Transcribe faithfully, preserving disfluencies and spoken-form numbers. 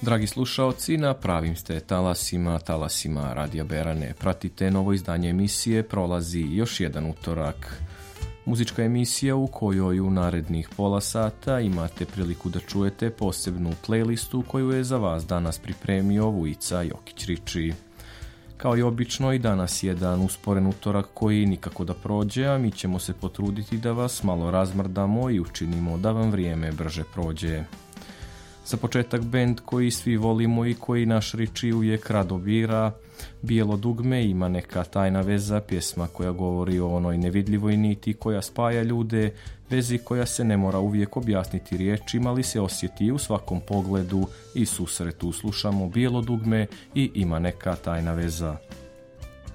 Dragi slušaoci, na pravim ste talasima, talasima Radija Berane. Pratite novo izdanje emisije Prolazi još jedan utorak. Muzička emisija u kojoj u narednih pola sata imate priliku da čujete posebnu playlistu koju je za vas danas pripremio Vujica Jokić-Riči. Kao i obično i danas jedan usporen utorak koji nikako da prođe, a mi ćemo se potruditi da vas malo razmrdamo i učinimo da vam vrijeme brže prođe. Za početak bend koji svi volimo i koji naš Riči uvijek rado bira, Bijelo dugme, Ima neka tajna veza, pjesma koja govori o onoj nevidljivoj niti koja spaja ljude, vezi koja se ne mora uvijek objasniti riječima, ali se osjeti u svakom pogledu i susretu. Slušamo Bijelo dugme i Ima neka tajna veza.